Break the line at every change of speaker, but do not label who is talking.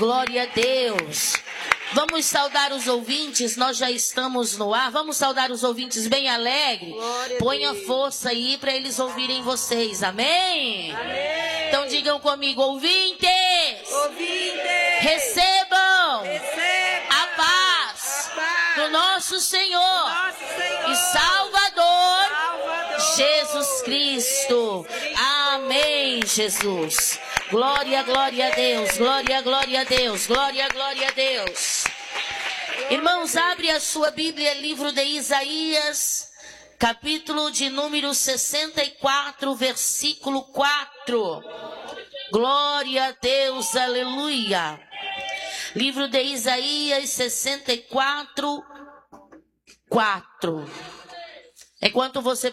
Glória a Deus. Vamos saudar os ouvintes, nós já estamos no ar. Vamos saudar os ouvintes bem alegre. Ponha força aí para eles ouvirem vocês. Amém?
Amém.
Então digam comigo, ouvintes. Recebam a paz do nosso Senhor e Salvador Jesus Cristo. Amém, Jesus. Glória, glória a Deus, glória, glória a Deus, glória, glória a Deus. Irmãos, abre a sua Bíblia, livro de Isaías, capítulo de número 64, versículo 4. Glória a Deus, aleluia. Livro de Isaías 64, 4. Enquanto você